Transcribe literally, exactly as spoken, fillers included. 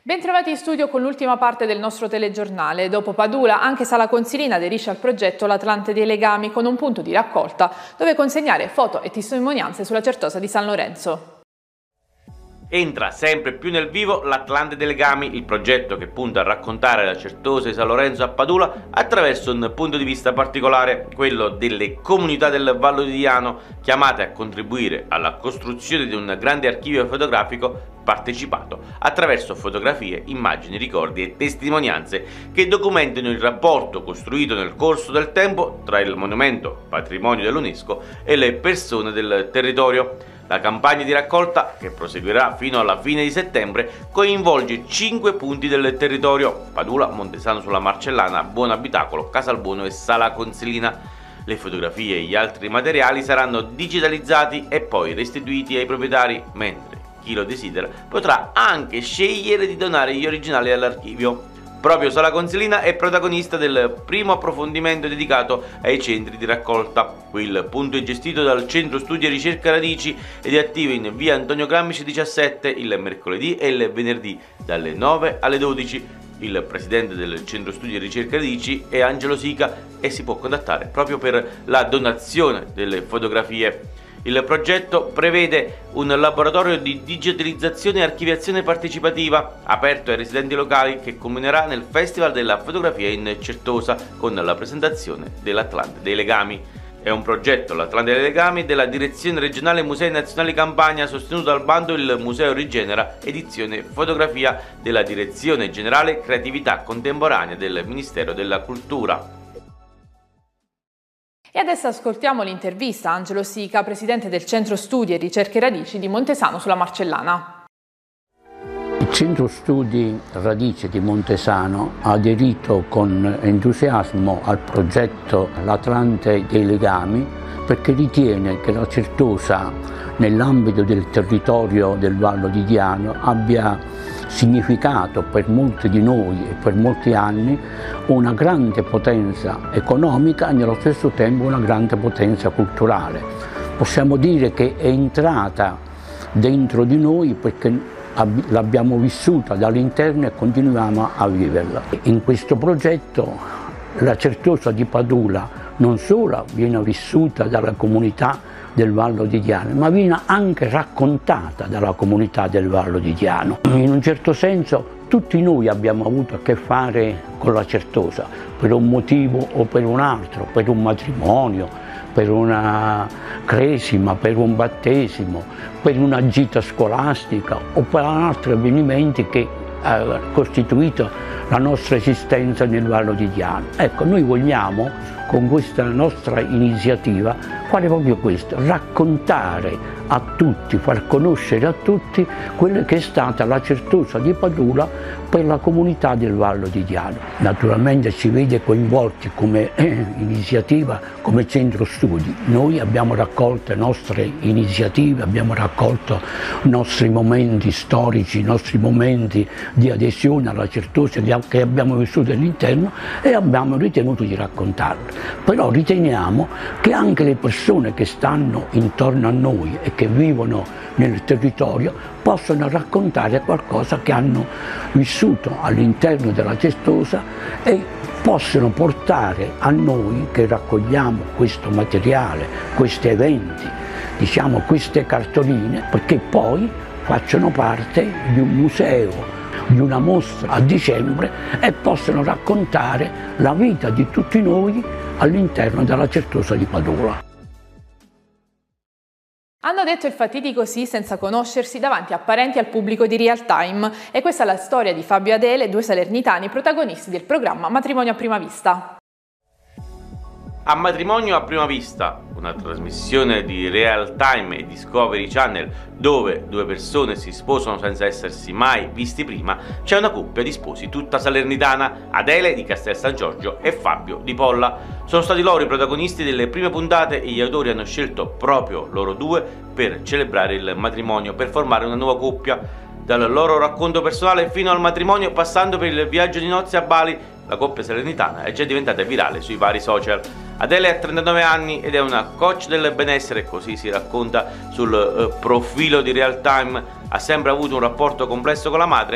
Bentrovati in studio con l'ultima parte del nostro telegiornale. Dopo Padula, anche Sala Consilina aderisce al progetto L'Atlante dei Legami con un punto di raccolta dove consegnare foto e testimonianze sulla Certosa di San Lorenzo. Entra sempre più nel vivo l'Atlante dei Legami, il progetto che punta a raccontare la Certosa di San Lorenzo a Padula attraverso un punto di vista particolare, quello delle comunità del Vallo di Diano, chiamate a contribuire alla costruzione di un grande archivio fotografico partecipato attraverso fotografie, immagini, ricordi e testimonianze che documentano il rapporto costruito nel corso del tempo tra il monumento patrimonio dell'UNESCO e le persone del territorio. La campagna di raccolta, che proseguirà fino alla fine di settembre, coinvolge cinque punti del territorio: Padula, Montesano sulla Marcellana, Buon Abitacolo, Casalbuono e Sala Consilina. Le fotografie e gli altri materiali saranno digitalizzati e poi restituiti ai proprietari, mentre chi lo desidera potrà anche scegliere di donare gli originali all'archivio. Proprio Sala Consilina è protagonista del primo approfondimento dedicato ai centri di raccolta. Il punto è gestito dal Centro Studi e Ricerca Radici ed è attivo in via Antonio Gramsci diciassette il mercoledì e il venerdì dalle nove alle dodici. Il presidente del Centro Studi e Ricerca Radici è Angelo Sica e si può contattare proprio per la donazione delle fotografie. Il progetto prevede un laboratorio di digitalizzazione e archiviazione partecipativa aperto ai residenti locali che culminerà nel Festival della Fotografia in Certosa con la presentazione dell'Atlante dei Legami. È un progetto, l'Atlante dei Legami, della Direzione Regionale Musei Nazionali Campania, sostenuto dal bando il Museo Rigenera, edizione fotografia della Direzione Generale Creatività Contemporanea del Ministero della Cultura. E adesso ascoltiamo l'intervista a Angelo Sica, presidente del Centro Studi e Ricerche Radici di Montesano sulla Marcellana. Il Centro Studi Radici di Montesano ha aderito con entusiasmo al progetto L'Atlante dei Legami perché ritiene che la Certosa, nell'ambito del territorio del Vallo di Diano, abbia significato per molti di noi e per molti anni una grande potenza economica e nello stesso tempo una grande potenza culturale. Possiamo dire che è entrata dentro di noi perché l'abbiamo vissuta dall'interno e continuiamo a viverla. In questo progetto la Certosa di Padula non solo viene vissuta dalla comunità del Vallo di Diano, ma viene anche raccontata dalla comunità del Vallo di Diano. In un certo senso tutti noi abbiamo avuto a che fare con la Certosa, per un motivo o per un altro, per un matrimonio, per una cresima, per un battesimo, per una gita scolastica o per altri avvenimenti che hanno costituito la nostra esistenza nel Vallo di Diano. Ecco, noi vogliamo con questa nostra iniziativa fare proprio questo, raccontare a tutti, far conoscere a tutti quella che è stata la Certosa di Padula per la comunità del Vallo di Diano. Naturalmente ci vede coinvolti come eh, iniziativa, come centro studi. Noi abbiamo raccolto le nostre iniziative, abbiamo raccolto i nostri momenti storici, i nostri momenti di adesione alla Certosa che abbiamo vissuto all'interno e abbiamo ritenuto di raccontarle. Però riteniamo che anche le persone che stanno intorno a noi e che vivono nel territorio possono raccontare qualcosa che hanno vissuto all'interno della Certosa e possono portare a noi che raccogliamo questo materiale, questi eventi, diciamo queste cartoline, perché poi facciano parte di un museo, di una mostra a dicembre e possono raccontare la vita di tutti noi all'interno della Certosa di Padula. Hanno detto il fatidico sì senza conoscersi davanti a parenti e al pubblico di Real Time e questa è la storia di Fabio e Adele, due salernitani protagonisti del programma Matrimonio a prima vista. A Matrimonio a prima vista, una trasmissione di Real Time e Discovery Channel dove due persone si sposano senza essersi mai visti prima, c'è una coppia di sposi tutta salernitana, Adele di Castel San Giorgio e Fabio di Polla. Sono stati loro i protagonisti delle prime puntate e gli autori hanno scelto proprio loro due per celebrare il matrimonio, per formare una nuova coppia. Dal loro racconto personale fino al matrimonio, passando per il viaggio di nozze a Bali, la coppia salernitana è già diventata virale sui vari social. Adele ha trentanove anni ed è una coach del benessere, così si racconta sul eh, profilo di Real Time. Ha sempre avuto un rapporto complesso con la madre